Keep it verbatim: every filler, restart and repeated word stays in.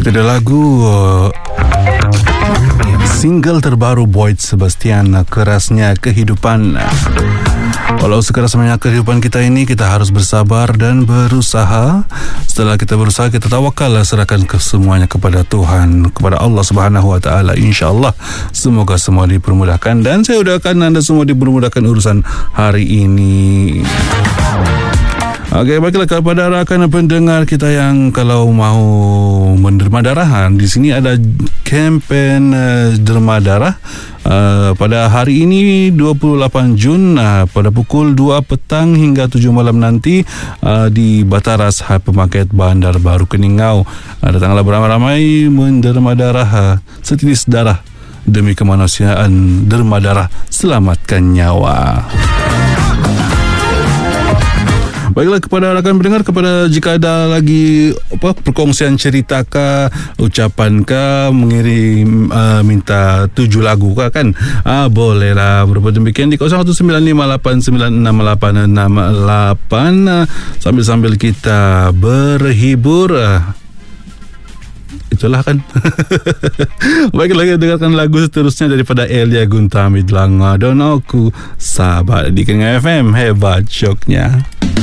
Itu dia lagu uh, single terbaru Boyd Sebastian, Kerasnya Kehidupan. Walau sekerasnya kehidupan kita ini, kita harus bersabar dan berusaha. Setelah kita berusaha, kita tawakal, serahkan ke semuanya kepada Tuhan, kepada Allah Subhanahu Wa Taala. InsyaAllah semoga semua dipermudahkan, dan saya doakan anda semua dipermudahkan urusan hari ini. Okey, baiklah kepada rakan pendengar kita yang kalau mau menderma darah, di sini ada kempen uh, derma darah uh, pada hari ini dua puluh lapan Jun uh, pada pukul dua petang hingga tujuh malam nanti uh, di Bataras Hypermarket Bandar Baru Keningau. Uh, datanglah beramai-ramai menderma darah, uh, setitis darah demi kemanusiaan. Derma darah, selamatkan nyawa. Baiklah kepada rakan pendengar, kepada jika ada lagi apa perkongsian cerita ke, ucapan ke, mengirim uh, minta tujuh lagu ke kan, ah bolehlah berbuat demikian di kosong satu sembilan lima lapan sembilan enam lapan enam lapan uh, sambil-sambil kita berhibur. Uh, Itulah kan. Baiklah, dengarkan lagu seterusnya daripada Elia Guntami, Langa Don Aku, sahabat di Kenga F M, hebat syoknya.